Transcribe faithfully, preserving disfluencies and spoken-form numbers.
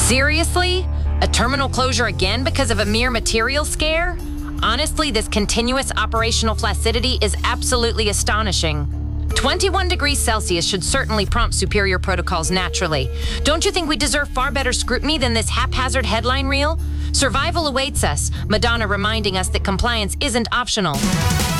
Seriously? A terminal closure again because of a mere material scare? Honestly, this continuous operational flaccidity is absolutely astonishing. twenty-one degrees Celsius should certainly prompt superior protocols naturally. Don't you think we deserve far better scrutiny than this haphazard headline reel? Survival awaits us, Madonna reminding us that compliance isn't optional.